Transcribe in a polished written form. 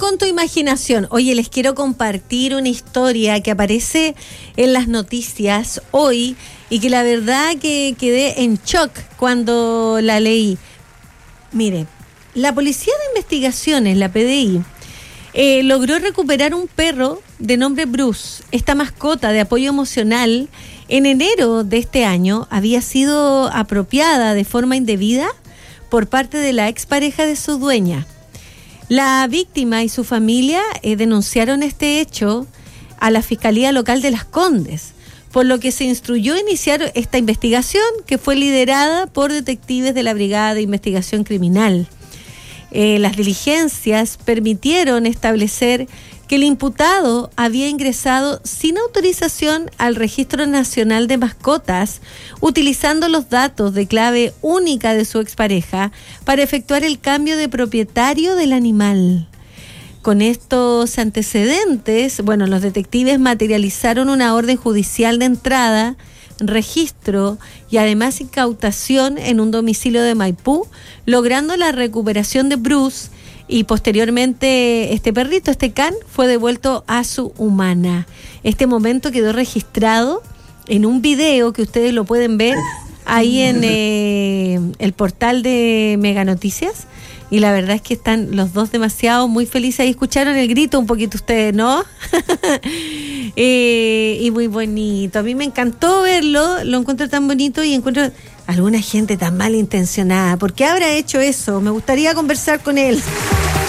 con tu imaginación. Oye, les quiero compartir una historia que aparece en las noticias hoy y que la verdad que quedé en shock cuando la leí. Mire, la Policía de Investigaciones, la PDI, logró recuperar un perro de nombre Bruce. Esta mascota de apoyo emocional en enero de este año había sido apropiada de forma indebida por parte de la expareja de su dueña. La víctima y su familia denunciaron este hecho a la Fiscalía Local de Las Condes, por lo que se instruyó iniciar esta investigación que fue liderada por detectives de la Brigada de Investigación Criminal. Las diligencias permitieron establecer que el imputado había ingresado sin autorización al Registro Nacional de Mascotas, utilizando los datos de clave única de su expareja para efectuar el cambio de propietario del animal. Con estos antecedentes, los detectives materializaron una orden judicial de entrada, registro y además incautación en un domicilio de Maipú, logrando la recuperación de Bruce, y posteriormente este perrito, este can, fue devuelto a su humana. Este momento quedó registrado en un video que ustedes lo pueden ver ahí en el portal de Mega Noticias, y la verdad es que están los dos demasiado muy felices. Ahí escucharon el grito un poquito ustedes, ¿no? Y muy bonito. A mí me encantó verlo, lo encuentro tan bonito y encuentro alguna gente tan malintencionada. ¿Por qué habrá hecho eso? Me gustaría conversar con él.